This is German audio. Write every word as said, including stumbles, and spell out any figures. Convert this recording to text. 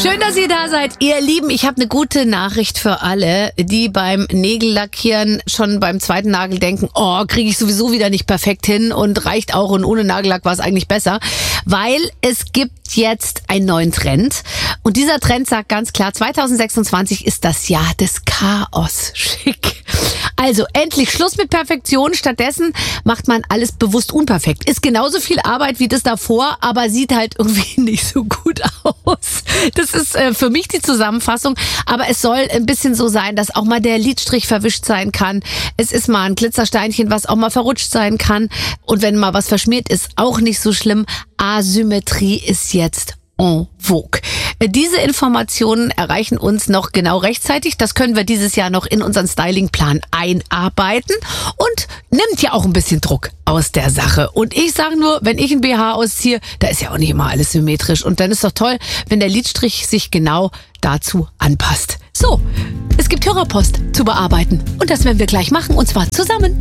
Schön, dass ihr da seid, ihr Lieben. Ich habe eine gute Nachricht für alle, die beim Nägellackieren schon beim zweiten Nagel denken, oh, kriege ich sowieso wieder nicht perfekt hin und reicht auch und ohne Nagellack war es eigentlich besser. Weil es gibt jetzt einen neuen Trend und dieser Trend sagt ganz klar, zwanzig sechsundzwanzig ist das Jahr des Chaos. Schick. Also endlich Schluss mit Perfektion. Stattdessen macht man alles bewusst unperfekt. Ist genauso viel Arbeit wie das davor, aber sieht halt irgendwie nicht so gut aus. Das ist äh, für mich die Zusammenfassung. Aber es soll ein bisschen so sein, dass auch mal der Lidstrich verwischt sein kann. Es ist mal ein Glitzersteinchen, was auch mal verrutscht sein kann. Und wenn mal was verschmiert ist, auch nicht so schlimm. Asymmetrie ist jetzt en vogue. Diese Informationen erreichen uns noch genau rechtzeitig. Das können wir dieses Jahr noch in unseren Stylingplan einarbeiten und nimmt ja auch ein bisschen Druck aus der Sache. Und ich sage nur, wenn ich ein B H ausziehe, da ist ja auch nicht immer alles symmetrisch. Und dann ist doch toll, wenn der Lidstrich sich genau dazu anpasst. So, es gibt Hörerpost zu bearbeiten. Und das werden wir gleich machen, und zwar zusammen.